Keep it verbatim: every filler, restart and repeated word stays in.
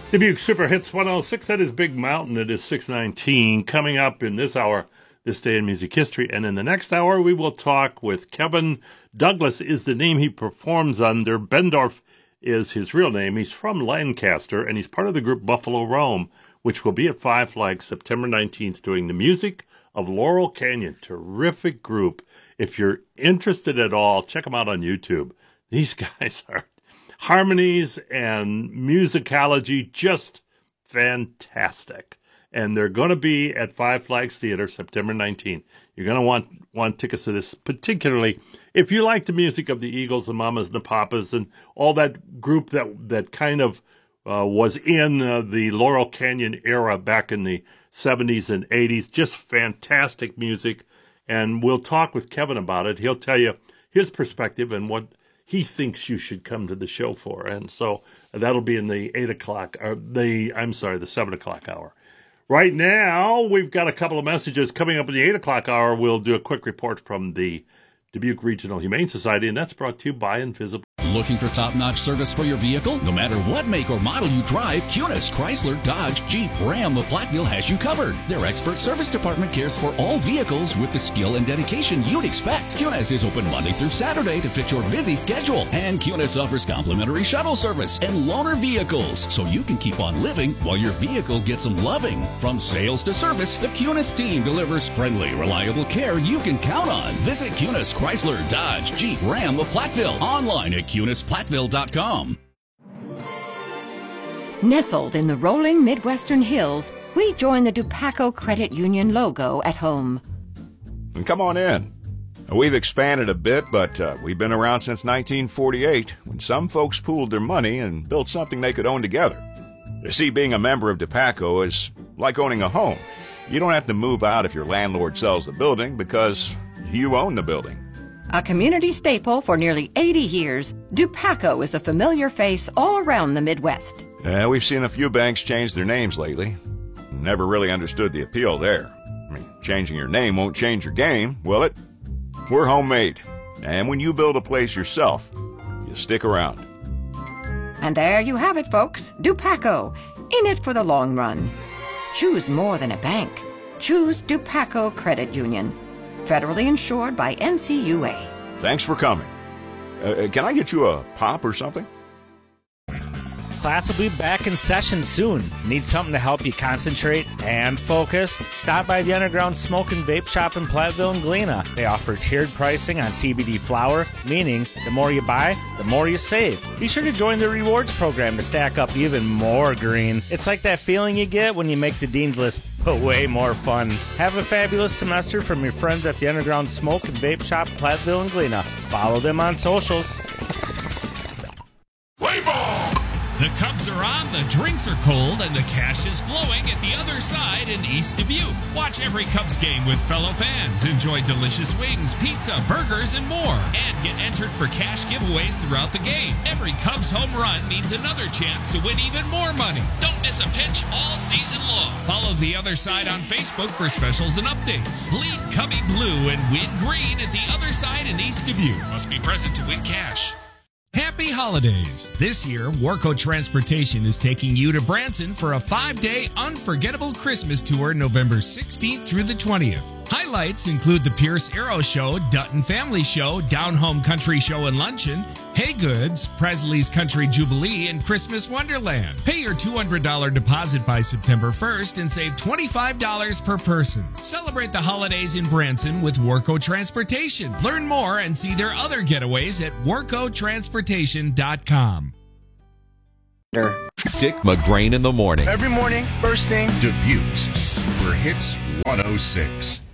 Dubuque Super Hits one oh six, that is Big Mountain. It is six nineteen. Coming up in this hour, This Day in Music History. And in the next hour, we will talk with Kevin Douglas is the name he performs under. Bendorf is his real name. He's from Lancaster, and he's part of the group Buffalo Rome, which will be at Five Flags September nineteenth doing the music of Laurel Canyon. Terrific group. If you're interested at all, check them out on YouTube. These guys are harmonies and musicology, just fantastic. And they're going to be at Five Flags Theater September nineteenth. You're going to want, want tickets to this, particularly if you like the music of the Eagles, the Mamas, and the Papas, and all that group that, that kind of uh, was in uh, the Laurel Canyon era back in the seventies and eighties. Just fantastic music. And we'll talk with Kevin about it. He'll tell you his perspective and what he thinks you should come to the show for. And so that'll be in the eight o'clock, or the, I'm sorry, the seven o'clock hour. Right now, we've got a couple of messages coming up in the eight o'clock hour. We'll do a quick report from the Dubuque Regional Humane Society, and that's brought to you by Invisible. Looking for top-notch service for your vehicle? No matter what make or model you drive, Cunis, Chrysler, Dodge, Jeep, Ram of Platteville has you covered. Their expert service department cares for all vehicles with the skill and dedication you'd expect. Cunis is open Monday through Saturday to fit your busy schedule. And Cunis offers complimentary shuttle service and loaner vehicles, so you can keep on living while your vehicle gets some loving. From sales to service, the Cunis team delivers friendly, reliable care you can count on. Visit Cunis, Chrysler, Dodge, Jeep, Ram of Platteville. Online at Cunis Platteville dot com. Nestled in the rolling Midwestern hills, we join the Dupaco Credit Union logo at home. And come on in. We've expanded a bit, but uh, we've been around since nineteen forty-eight, when some folks pooled their money and built something they could own together. You see, being a member of Dupaco is like owning a home. You don't have to move out if your landlord sells the building, because you own the building. A community staple for nearly eighty years, Dupaco is a familiar face all around the Midwest. Uh, we've seen a few banks change their names lately. Never really understood the appeal there. I mean, changing your name won't change your game, will it? We're homemade. And when you build a place yourself, you stick around. And there you have it, folks. Dupaco, in it for the long run. Choose more than a bank. Choose Dupaco Credit Union. Federally insured by N C U A. Thanks for coming. Uh, can I get you a pop or something? Class will be back in session soon. Need something to help you concentrate and focus? Stop by the Underground Smoke and Vape Shop in Platteville and Galena. They offer tiered pricing on C B D flower, meaning the more you buy, the more you save. Be sure to join the rewards program to stack up even more green. It's like that feeling you get when you make the Dean's List, but way more fun. Have a fabulous semester from your friends at the Underground Smoke and Vape Shop, Platteville and Galena. Follow them on socials. Play ball! The Cubs are on, the drinks are cold, and the cash is flowing at the other side in East Dubuque. Watch every Cubs game with fellow fans. Enjoy delicious wings, pizza, burgers, and more. And get entered for cash giveaways throughout the game. Every Cubs home run means another chance to win even more money. Don't miss a pitch all season long. Follow The Other Side on Facebook for specials and updates. Bleed Cubby Blue and win green at The Other Side in East Dubuque. Must be present to win cash. Happy holidays! This year, Warco Transportation is taking you to Branson for a five-day unforgettable Christmas tour November sixteenth through the twentieth. Highlights include the Pierce Aero Show, Dutton Family Show, Down Home Country Show and Luncheon, Hay Goods, Presley's Country Jubilee, and Christmas Wonderland. Pay your two hundred dollars deposit by September first and save twenty-five dollars per person. Celebrate the holidays in Branson with Warco Transportation. Learn more and see their other getaways at warco transportation dot com. Dick McGrain in the morning. Every morning, first thing. Dubuque's Super Hits one oh six.